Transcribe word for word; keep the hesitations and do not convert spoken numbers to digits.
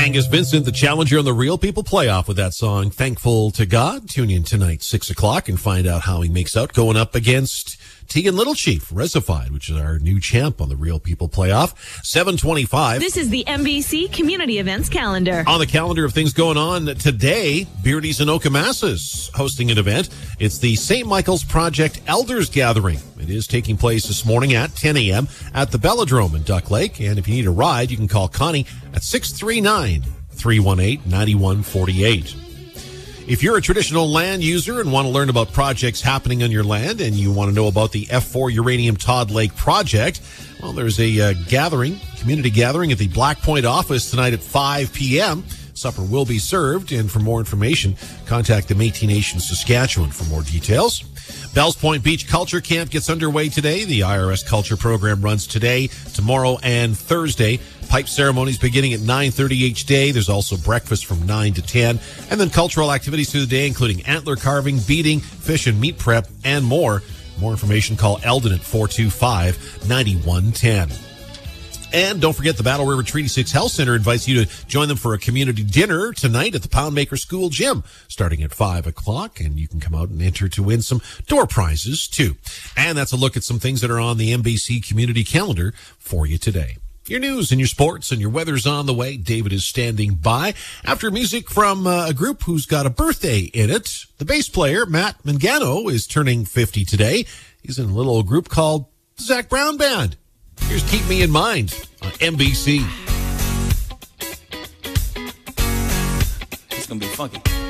Angus Vincent, the challenger on the Real People Playoff with that song, Thankful to God. Tune in tonight, six o'clock, and find out how he makes out going up against Tegan Little Chief, Resified, which is our new champ on the Real People Playoff. seven twenty-five. This is the N B C Community Events Calendar. On the calendar of things going on today, Beardy's in Okemasa's hosting an event. It's the Saint Michael's Project Elders Gathering. It is taking place this morning at ten a.m. at the Belladrome in Duck Lake. And if you need a ride, you can call Connie at six three nine, three one eight, nine one four eight. If you're a traditional land user and want to learn about projects happening on your land and you want to know about the F four Uranium Todd Lake project, well, there's a uh, gathering, community gathering at the Black Point office tonight at five p.m. Supper will be served, and for more information, contact the Métis Nation Saskatchewan for more details. Bells Point Beach Culture Camp gets underway today. The I R S Culture Program runs today, tomorrow, and Thursday. Pipe ceremonies beginning at nine thirty each day. There's also breakfast from nine to ten. And then cultural activities through the day, including antler carving, beading, fish and meat prep, and more. More information, call Eldon at four two five, nine one one zero. And don't forget, the Battle River Treaty six Health Center invites you to join them for a community dinner tonight at the Poundmaker School Gym, starting at five o'clock, and you can come out and enter to win some door prizes, too. And that's a look at some things that are on the N B C community calendar for you today. Your news and your sports and your weather's on the way. David is standing by. After music from uh, a group who's got a birthday in it, the bass player, Matt Mangano, is turning fifty today. He's in a little group called the Zac Brown Band. Here's Keep Me in Mind on N B C. It's gonna be funky.